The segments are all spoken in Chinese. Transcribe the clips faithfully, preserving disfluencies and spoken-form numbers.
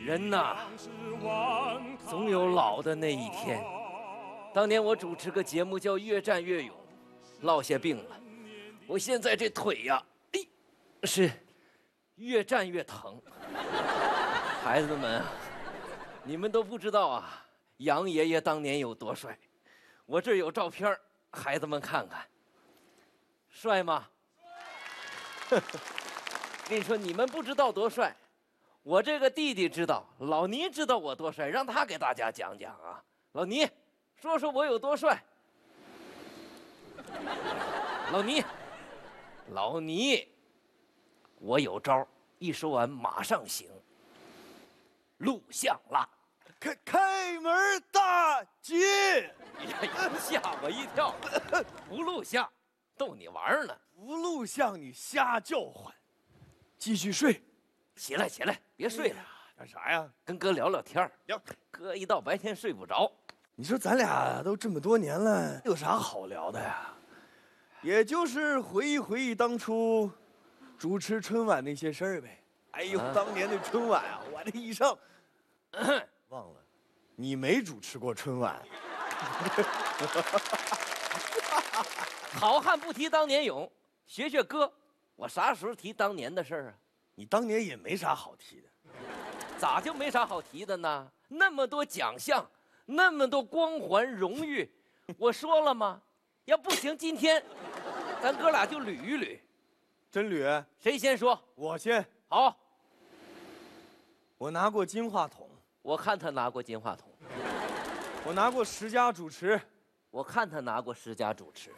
人呐，总有老的那一天。当年我主持个节目叫《越战越勇》，落下病了，我现在这腿呀，哎，是越战越疼。孩子们，你们都不知道啊，杨爷爷当年有多帅。我这儿有照片，孩子们看看，帅吗？跟你说，你们不知道多帅。我这个弟弟知道，老倪知道我多帅，让他给大家讲讲啊。老倪，说说我有多帅。老倪，老倪，我有招，一说完马上行。录像啦， 开开门大吉！ 呀，吓我一跳！不录像，逗你玩呢。 不录像你瞎叫唤，继续睡。 起来起来，别睡了， 干啥呀？ 跟哥聊聊天聊。 哥一到白天睡不着。 你说咱俩都这么多年了，有啥好聊的呀？也就是回忆回忆当初主持春晚那些事儿呗。哎呦，啊、当年的春晚啊，我这一上，忘了，你没主持过春晚。 好汉不提当年勇，学学哥，我啥时候提当年的事儿啊？ 你当年也没啥好提的， 咋就没啥好提的呢？那么多奖项，那么多光环荣誉，我说了吗？要不行，今天咱哥俩就捋一捋。 真捋？ 谁先说？ 我先。 好。 我拿过金话筒。 我看他拿过金话筒。 我拿过十佳主持。 我看他拿过十佳主持。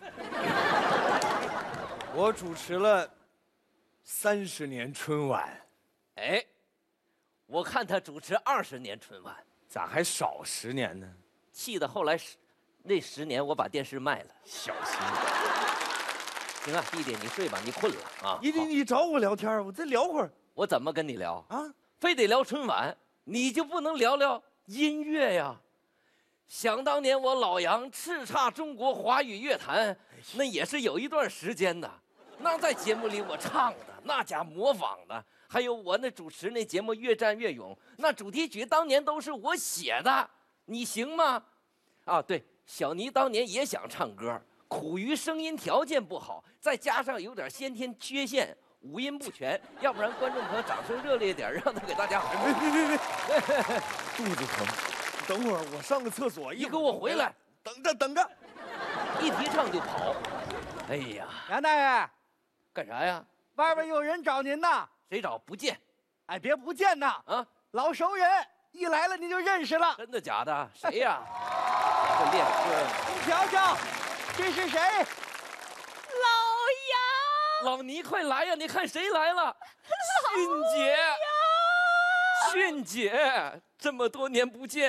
我主持了三十年春晚。 哎，我看他主持二十年春晚， 咋还少十年呢？ 气得后来十那十年我把电视卖了。 小心。 行啊，弟弟你睡吧，你困了啊。 你你你找我聊天，我再聊会儿。 我怎么跟你聊啊？ 非得聊春晚，你就不能聊聊音乐呀？想当年我老杨叱咤中国华语乐坛，那也是有一段时间的。那在节目里我唱的，那家模仿的，还有我那主持那节目《越战越勇》，那主题曲当年都是我写的，你行吗？啊，对，小倪当年也想唱歌，苦于声音条件不好，再加上有点先天缺陷，五音不全，要不然观众朋友掌声热烈点，让他给大家喊。 别别别别，肚子疼。等会儿我上个厕所， 你给我回来， 等着等着， 一提唱就跑。哎呀， 杨大爷， 干啥呀？ 外边有人找您呢。 谁找？不见。 哎，别不见呐！啊，老熟人，一来了你就认识了。 真的假的？谁呀？这练歌。 你瞧瞧，这是谁？ 老杨。 老倪，快来呀！你看谁来了？迅姐。迅姐，这么多年不见。